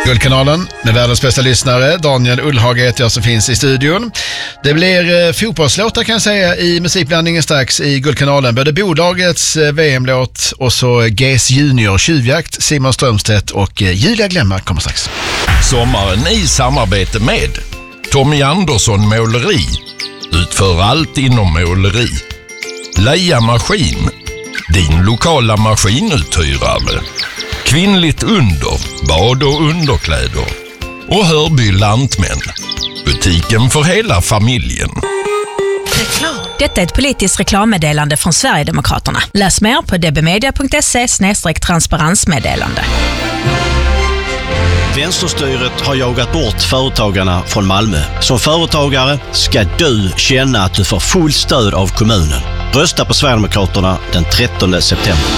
Guldkanalen med världens bästa lyssnare. Daniel Ullhage heter jag som finns i studion. Det blir fotbollslåtar kan jag säga i musikblandningen strax i Guldkanalen. Både bolagets VM-låt och så GES Junior, Tjuvjakt, Simon Strömstedt och Julia Glemmar kommer strax. Sommaren i samarbete med Tommy Andersson Måleri. Utför allt inom måleri. Leia Maskin, din lokala maskinuthyrare. Kvinnligt under, bad och underkläder. Och Hörby Lantmän, butiken för hela familjen. Detta är ett politiskt reklammeddelande från Sverigedemokraterna. Läs mer på dbmedia.se/transparensmeddelande. Vänsterstyret har jagat bort företagarna från Malmö. Som företagare ska du känna att du får full stöd av kommunen. Rösta på Sverigedemokraterna den 13 september.